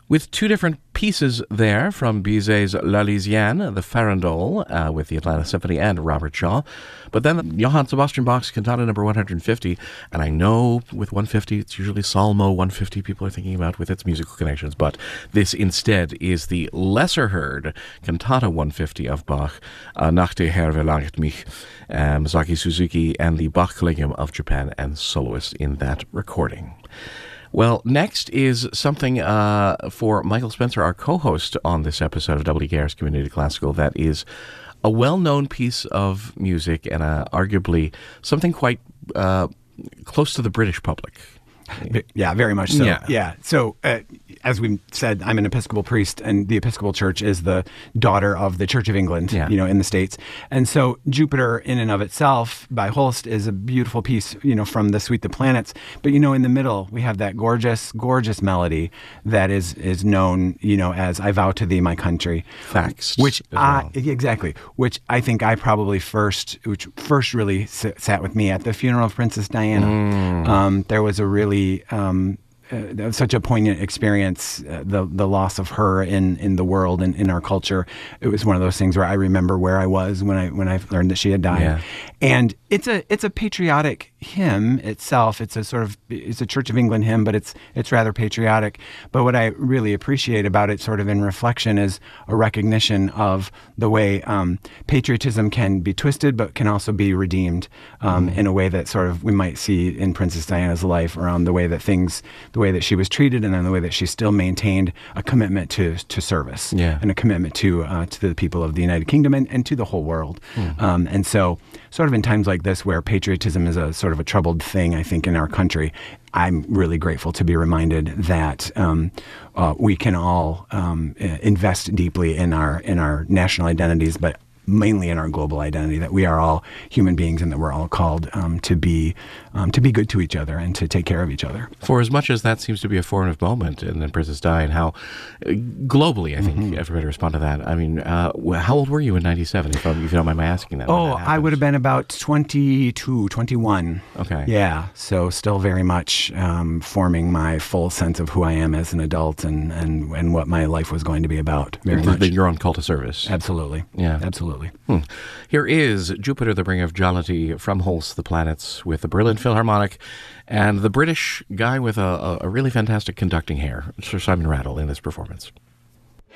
With two different pieces there from Bizet's La Lysiane, the Farandole, with the Atlanta Symphony and Robert Shaw. But then Johann Sebastian Bach's Cantata number 150, and I know with 150, it's usually Salmo 150 people are thinking about with its musical connections, but this instead is the lesser heard Cantata 150 of Bach, Nach der Herr verlangt mich, Masaki Suzuki and the Bach Collegium of Japan and soloists in that recording. Well, next is something for Michael Spencer, our co-host on this episode of WKR's Community Classical, that is a well-known piece of music and arguably something quite close to the British public. Yeah, very much so. Yeah. So, as we said, I'm an Episcopal priest, and the Episcopal Church is the daughter of the Church of England, in the States. And so, Jupiter, in and of itself, by Holst, is a beautiful piece, from the Suite the Planets. But, in the middle, we have that gorgeous, gorgeous melody that is known, as I Vow to Thee, My Country. Facts. Which which I think I probably first really sat with me at the funeral of Princess Diana. There was a really such a poignant experience, the loss of her in the world and in our culture. It was one of those things where I remember where I was when I learned that she had died. Yeah. And it's a patriotic hymn itself. It's a Church of England hymn, but it's rather patriotic. But what I really appreciate about it, sort of in reflection, is a recognition of the way patriotism can be twisted, but can also be redeemed in a way that sort of we might see in Princess Diana's life, around the way that she was treated, and then the way that she still maintained a commitment to service and a commitment to the people of the United Kingdom and to the whole world. And so, sort of in times like this, where patriotism is a sort of a troubled thing, I think, in our country, I'm really grateful to be reminded that we can all invest deeply in our national identities, but mainly in our global identity, that we are all human beings and that we're all called to be good to each other and to take care of each other. For as much as that seems to be a formative moment in the Princess Di, and how globally, I think, everybody respond to that. I mean, how old were you in 97, if you don't mind my asking that? Oh, I would have been about 22, 21. Okay. Yeah, so still very much forming my full sense of who I am as an adult and what my life was going to be about. Very much. Your own call to service. Absolutely. Yeah. Absolutely. Here is Jupiter, the Bringer of Jollity, from Holst the Planets, with the Berlin Philharmonic and the British guy with a really fantastic conducting hair, Sir Simon Rattle, in this performance.